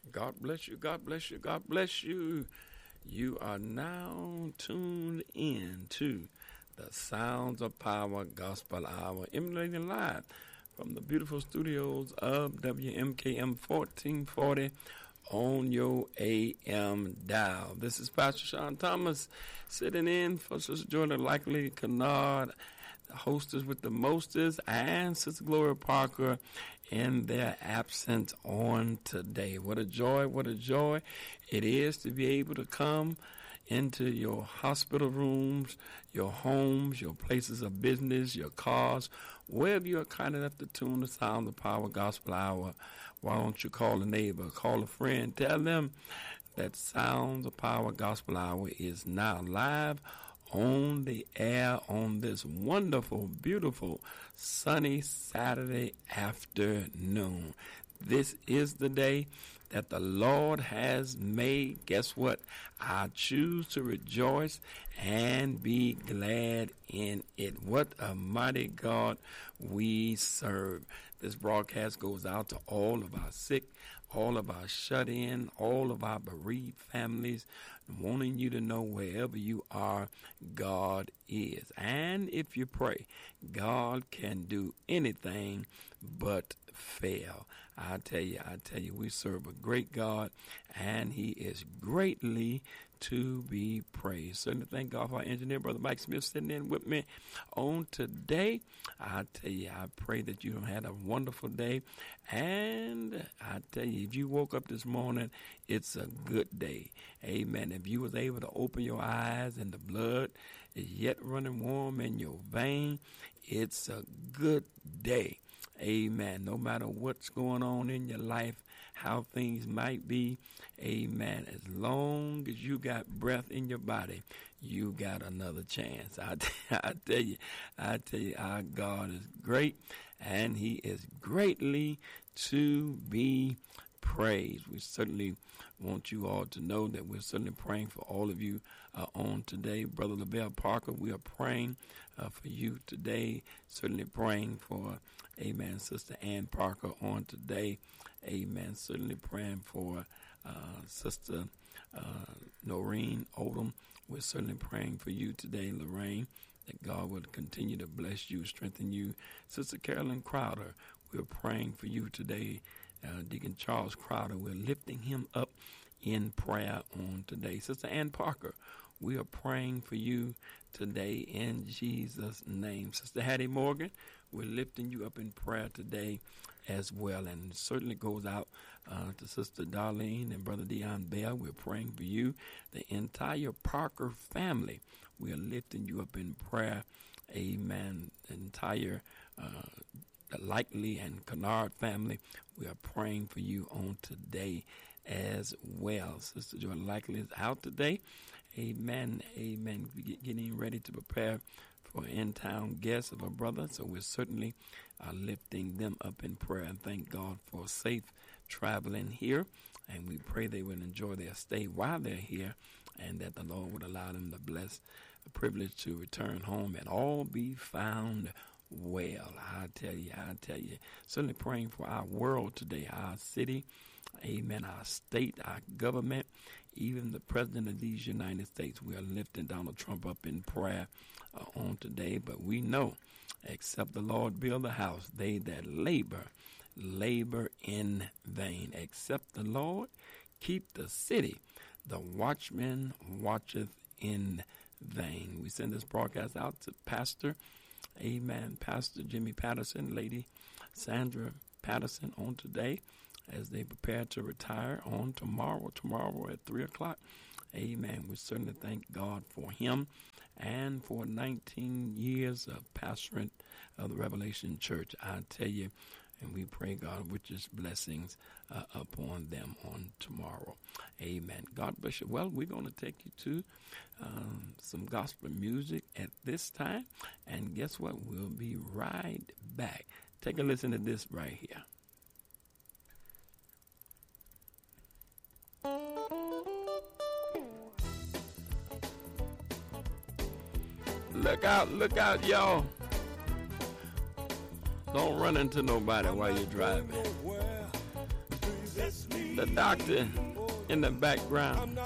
God bless you. God bless you. God bless you. You are now tuned in to the Sounds of Power Gospel Hour, emanating live from the beautiful studios of WMKM 1440 on your AM dial. This is Pastor Sean Thomas sitting in for Sister Jordan Likely Kennard, the hostess with the mostest, and Sister Gloria Parker in their absence on today. What a joy it is to be able to come into your hospital rooms, your homes, your places of business, your cars, wherever you are kind enough to tune the Sound of Power Gospel Hour. Why don't you call a neighbor, call a friend, tell them that Sounds of Power Gospel Hour is now live on the air on this wonderful, beautiful, sunny Saturday afternoon. This is the day that the Lord has made. Guess what? I choose to rejoice and be glad in it. What a mighty God we serve. This broadcast goes out to all of our sick, all of our shut-in, all of our bereaved families, wanting you to know wherever you are, God is. And if you pray, God can do anything but fail. I tell you, we serve a great God, and He is greatly to be praised. Certainly thank God for our engineer, Brother Mike Smith, sitting in with me on today. I tell you, I pray that you had a wonderful day, and I tell you, if you woke up this morning, it's a good day. Amen. If you was able to open your eyes and the blood is yet running warm in your vein, it's a good day. Amen. No matter what's going on in your life, how things might be, amen, as long as you got breath in your body, you got another chance. I tell you, our God is great, and He is greatly to be praise. We certainly want you all to know that we're certainly praying for all of you on today. Brother Lavelle Parker, we are praying for you today. Certainly praying for, amen, Sister Ann Parker on today. Amen. Certainly praying for Sister Noreen Odom. We're certainly praying for you today, Lorraine, that God will continue to bless you, strengthen you. Sister Carolyn Crowder, we're praying for you today. Deacon Charles Crowder, we're lifting him up in prayer on today. Sister Ann Parker, we are praying for you today in Jesus' name. Sister Hattie Morgan, we're lifting you up in prayer today as well. And it certainly goes out to Sister Darlene and Brother Dion Bell. We're praying for you. The entire Parker family, we are lifting you up in prayer. Amen. The entire the Likely and Kennard family, we are praying for you on today as well. Sister Jordan Likely is out today. Amen. Amen. We're getting ready to prepare for an in-town guest of a brother, so we're certainly lifting them up in prayer and thank God for safe traveling here. And we pray they will enjoy their stay while they're here, and that the Lord would allow them the blessed privilege to return home and all be found well. I tell you, certainly praying for our world today, our city, amen, our state, our government, even the President of these United States. We are lifting Donald Trump up in prayer on today, but we know, except the Lord build the house, they that labor in vain. Except the Lord keep the city, the watchman watcheth in vain. We send this broadcast out to Pastor Jimmy Patterson, Lady Sandra Patterson on today as they prepare to retire on tomorrow at 3 o'clock. Amen. We certainly thank God for him and for 19 years of pastoring of the Revelation Church. I tell you, and we pray God richest blessings upon them on tomorrow. Amen. God bless you. Well, we're going to take you to some gospel music at this time. And guess what? We'll be right back. Take a listen to this right here. Look out, y'all. Don't run into nobody while you're driving. Bless me. the doctor in the background.